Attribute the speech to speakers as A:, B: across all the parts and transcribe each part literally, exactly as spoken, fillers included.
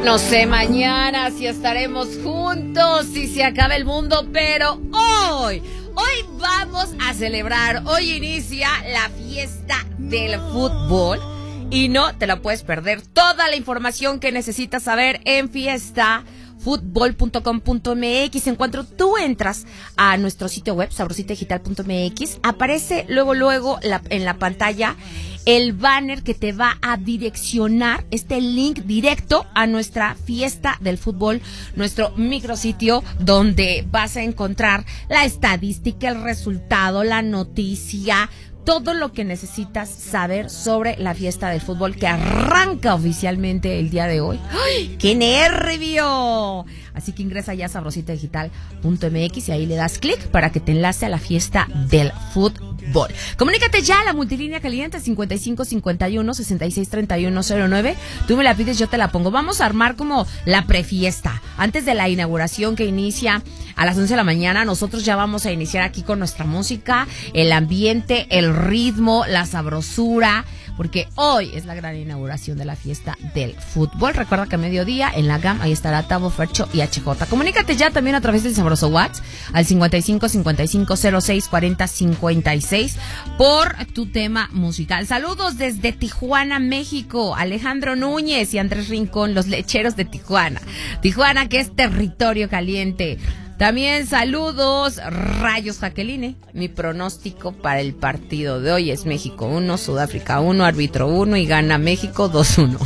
A: No sé mañana si estaremos juntos, si se acaba el mundo, pero hoy, hoy vamos a celebrar. Hoy inicia la fiesta del fútbol y no te la puedes perder. Toda la información que necesitas saber en fiesta fútbol punto com punto m x. En cuanto tú entras a nuestro sitio web, sabrosita digital punto m x, aparece luego, luego la, en la pantalla el banner que te va a direccionar, este link directo a nuestra fiesta del fútbol, nuestro micrositio, donde vas a encontrar la estadística, el resultado, la noticia, todo lo que necesitas saber sobre la fiesta del fútbol que arranca oficialmente el día de hoy. ¡Ay, qué nervio! Así que ingresa ya a sabrosita digital punto m x y ahí le das clic para que te enlace a la fiesta del fútbol. Comunícate ya a la multilínea caliente cincuenta y cinco cincuenta y uno sesenta y seis treinta y uno cero nueve. Tú me la pides, yo te la pongo. Vamos a armar como la prefiesta. Antes de la inauguración que inicia a las once de la mañana, nosotros ya vamos a iniciar aquí con nuestra música, el ambiente, el ritmo, la sabrosura, porque hoy es la gran inauguración de la fiesta del fútbol. Recuerda que a mediodía en la GAM ahí estará Tavo, Fercho y H J. Comunícate ya también a través del sabroso WhatsApp al cincuenta y cinco cincuenta y cinco cero seis cuarenta cincuenta y seis por tu tema musical. Saludos desde Tijuana, México, Alejandro Núñez y Andrés Rincón, los lecheros de Tijuana. Tijuana, que es territorio caliente. También saludos, Rayos Jaqueline. Mi pronóstico para el partido de hoy es México uno, Sudáfrica uno, árbitro uno y gana México dos uno.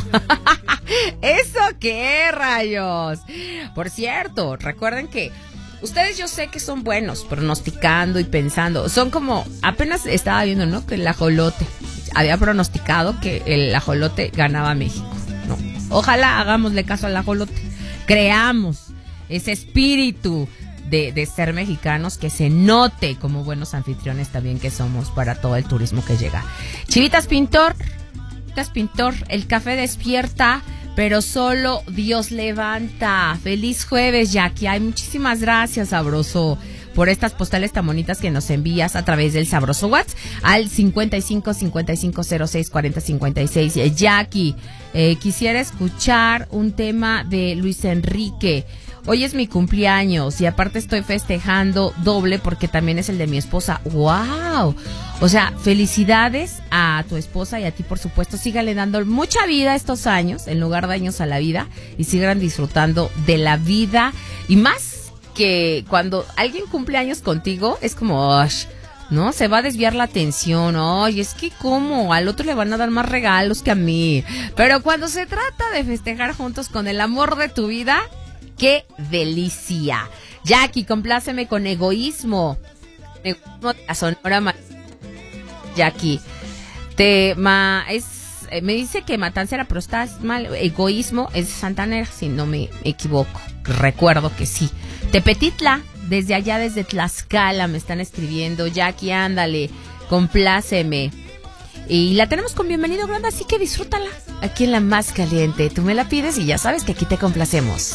A: ¿Eso qué, Rayos? Por cierto, recuerden que ustedes yo sé que son buenos pronosticando y pensando. Son como, apenas estaba viendo, ¿no? Que el ajolote había pronosticado que el ajolote ganaba México. No, ojalá hagámosle caso al ajolote. Creamos ese espíritu de, de ser mexicanos, que se note como buenos anfitriones también que somos para todo el turismo que llega. Chivitas Pintor, Chivitas Pintor, el café despierta, pero solo Dios levanta. Feliz jueves, Jackie. Ay, muchísimas gracias, sabroso, por estas postales tan bonitas que nos envías a través del sabroso WhatsApp al cincuenta y cinco cincuenta y cinco cero seis cuarenta cincuenta y seis. Jackie, eh, quisiera escuchar un tema de Luis Enrique. Hoy es mi cumpleaños y aparte estoy festejando doble porque también es el de mi esposa. ¡Wow! O sea, felicidades a tu esposa y a ti, por supuesto. Síganle dando mucha vida estos años, en lugar de años a la vida, y sigan disfrutando de la vida. Y más que cuando alguien cumple años contigo, es como, ¡osh! ¿No? Se va a desviar la atención. Ay, es que cómo, al otro le van a dar más regalos que a mí. Pero cuando se trata de festejar juntos con el amor de tu vida, ¡qué delicia! Jackie, compláceme con Egoísmo. Egoísmo de la Sonora Ma- Jackie, te ma, es, eh, me dice que Matancera, pero estás mal. Egoísmo es Santander, si no me equivoco. Recuerdo que sí. Tepetitla, desde allá, desde Tlaxcala, me están escribiendo. Jackie, ándale, compláceme. Y la tenemos con bienvenido grande, así que disfrútala aquí en la más caliente. Tú me la pides y ya sabes que aquí te complacemos.